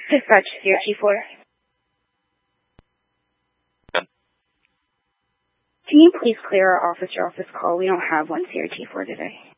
Dispatch CRT4. Can you please clear our office call? We don't have one CRT4 today.